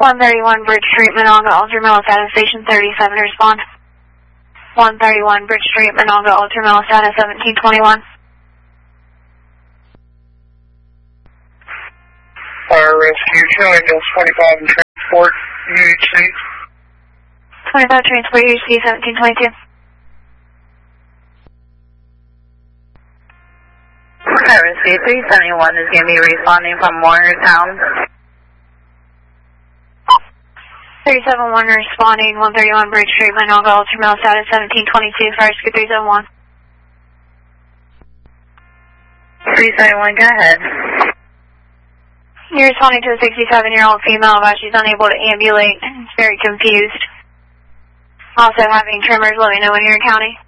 131 Bridge Street, Monongah, Ultra status station 37, respond. 131 Bridge Street, Monongah, Ultra status 1721. Fire rescue, Charlie Delta 25 and transport, UHC. 25 transport, UHC 1722. Fire rescue 371 is going to be responding from Warnertown. 371 responding, 131 Bridge Street, Monongah, Ultra status 1722, fire rescue 371. 371, go ahead. You're responding to a 67-year-old female, but she's unable to ambulate. She's very confused. Also having tremors, let me know when you're in county.